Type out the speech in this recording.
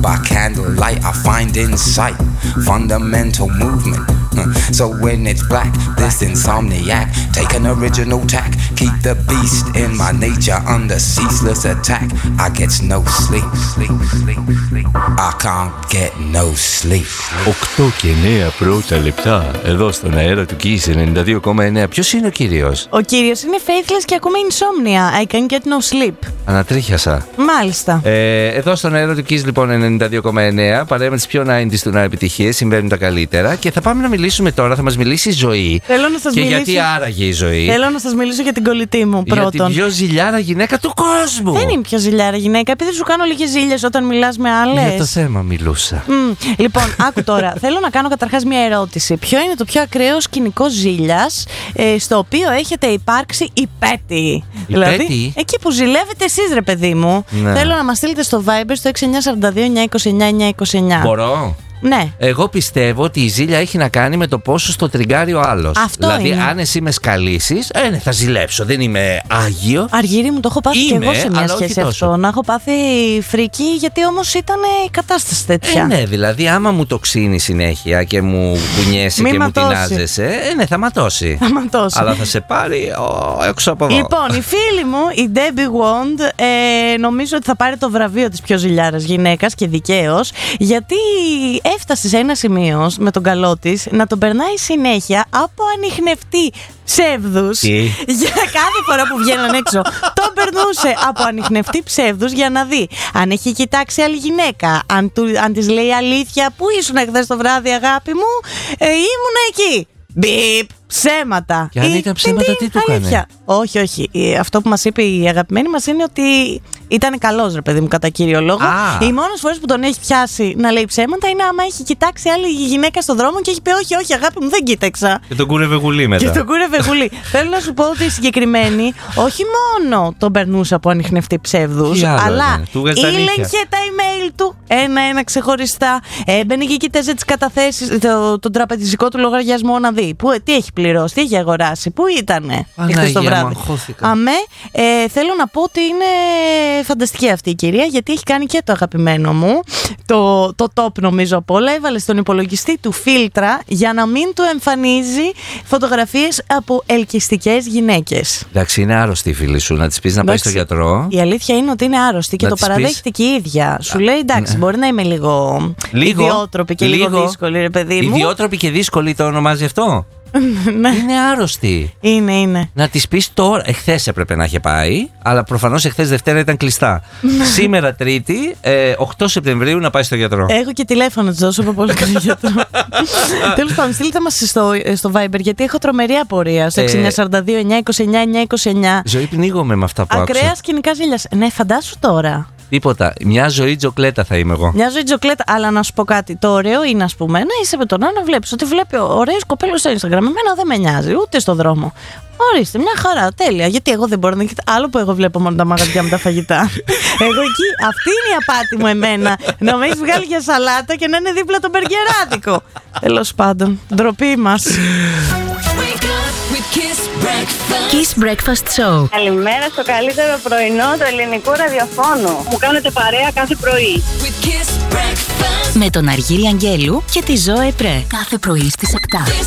By candlelight I find insight, fundamental movement. So when it's black, this insomniac, take an original tack, keep the beast in my nature under ceaseless attack. I get no sleep, I can't get no sleep. 8 και 9 πρώτα λεπτά εδώ στον αέρα του Kiss 92,9. Ποιος είναι ο κύριος? Ο κύριος είναι Faithless και ακούμε Insomnia. I can't get no sleep. Ανατρίχιασα. Μάλιστα. Εδώ στον αέρα του Kiss λοιπόν 92,9. Παρέα με τις πιο 90's του επιτυχίες, συμβαίνουν τα καλύτερα. Και θα πάμε να μιλήσουμε τώρα, θα μας μιλήσει η Ζωή. Θέλω να σας και μιλήσω... γιατί άραγε η Ζωή. Θέλω να σας μιλήσω για την κολλητή μου πρώτον. Για την πιο ζηλιάρα γυναίκα του κόσμου. Δεν είμαι πιο ζηλιάρα γυναίκα, επειδή σου κάνω λίγες ζήλιες όταν μιλάς με άλλες. Για το θέμα μιλούσα. Λοιπόν, άκου τώρα. Θέλω να κάνω καταρχάς μια ερώτηση. Ποιο είναι το πιο ακραίο σκηνικό ζήλιας στο οποίο έχετε υπάρξει υπέτειοι? Δηλαδή, εκεί που ζηλεύετε εσείς, ρε παιδί μου. Ναι. Θέλω να μας στείλετε στο Viber στο 6942 929 929. Μπορώ? Ναι. Εγώ πιστεύω ότι η ζήλια έχει να κάνει με το πόσο στο τριγκάρει ο άλλος. Αυτό δηλαδή, είναι. αν εσύ με σκαλίσεις, ναι, θα ζηλέψω. Δεν είμαι άγιο. Αργύρι μου, το έχω πάθει και εγώ σε μια σχέση αυτό. Να έχω πάθει φρίκι, γιατί όμως ήταν η κατάσταση τέτοια. Ναι, δηλαδή, άμα μου το ξύνει συνέχεια και μου κουνιέσαι και ματώσει. Μου τεινάζεσαι, ναι, θα ματώσει. Θα ματώσει. Αλλά θα σε πάρει έξω από εδώ. Λοιπόν, η φίλη μου, η Debbie Wand, νομίζω ότι θα πάρει το βραβείο της πιο ζηλιάρας γυναίκας και δικαίως, γιατί έφτασε σε ένα σημείο με τον καλό της να τον περνάει συνέχεια από ανιχνευτή ψεύδους. Για κάθε φορά που βγαίναν έξω, τον περνούσε από ανιχνευτή ψεύδους για να δει αν έχει κοιτάξει άλλη γυναίκα, αν της λέει αλήθεια. Πού ήσουν χθες το βράδυ, αγάπη μου? Ήμουνα εκεί. Μπιπ, ψέματα. Και αν ήταν ψέματα, τι του έκανε? Όχι, όχι. Αυτό που μας είπε η αγαπημένη μας είναι ότι ήταν καλός, ρε παιδί μου, κατά κύριο λόγο. Οι μόνες φορές που τον έχει πιάσει να λέει ψέματα είναι άμα έχει κοιτάξει άλλη γυναίκα στον δρόμο και έχει πει όχι, όχι, αγάπη μου, δεν κοίταξα. Και τον κούρευε γουλή μετά. Και τον κούρευε γουλή. Θέλω να σου πω ότι η συγκεκριμένη όχι μόνο τον περνούσε από ανιχνευτή ψεύδους, αλλά ήλεγχε τα email του ένα-ένα ξεχωριστά. Έμπαινε και κοίταζε τις καταθέσεις, τον τραπεζικό του λογαριασμό να δει. Τι έχει πληρώσει, τι έχει αγοράσει, πού ήτανε χθες το βράδυ. Αμέ, θέλω να πω ότι είναι φανταστική αυτή η κυρία, γιατί έχει κάνει και το αγαπημένο μου, το top νομίζω απ' όλα. Έβαλε στον υπολογιστή του φίλτρα για να μην του εμφανίζει φωτογραφίες από ελκυστικές γυναίκες. Εντάξει, είναι άρρωστη η φίλη σου, να της πεις να πάει στο γιατρό. Η αλήθεια είναι ότι είναι άρρωστη και το παραδέχεται και η ίδια. Σου λέει εντάξει, μπορεί να είμαι λίγο ιδιότροπη και λίγο δύσκολη, ρε παιδί μου. Ιδιότροπη και δύσκολη το ονομάζει αυτό? Είναι άρρωστη. Είναι. Να της πεις τώρα. Εχθές έπρεπε να είχε πάει, αλλά προφανώς εχθές Δευτέρα ήταν κλειστά. Σήμερα Τρίτη, 8 Σεπτεμβρίου, να πάει στο γιατρό. Έχω και τηλέφωνο, της δώσω από πολύ καλό γιατρό. Τέλος πάντων, στείλτε μας στο Viber, γιατί έχω τρομερή απορία. Στο 6942 929 929. Ζωή, πνίγομαι με αυτά που άκουσα. Ακραία σκηνικά ζήλιας. Ναι, φαντάσου τώρα. Τίποτα. Μια ζωή τζοκλέτα θα είμαι εγώ. Μια ζωή τζοκλέτα, αλλά να σου πω κάτι. Το ωραίο είναι, ας πούμε, να είσαι με τον άλλο, να βλέπεις ότι βλέπει ωραίες κοπέλες στο Instagram. Εμένα δεν με νοιάζει, ούτε στο δρόμο. Ορίστε, μια χαρά, τέλεια. Γιατί εγώ δεν μπορώ να κοιτάξω. Άλλο που εγώ βλέπω μόνο τα μαγαζιά με τα φαγητά. Εγώ εκεί, αυτή είναι η απάτη μου εμένα. Να με έχει βγάλει για σαλάτα και να είναι δίπλα το μπεργκεράδικο. Τέλος πάντων, ντροπή μας. Kiss Breakfast Show. Καλημέρα στο καλύτερο πρωινό του ελληνικού ραδιοφώνου. Μου κάνετε παρέα κάθε πρωί. Με τον Αργύρι Αγγέλου και τη Ζωέ Πρέ. Κάθε πρωί στις 7.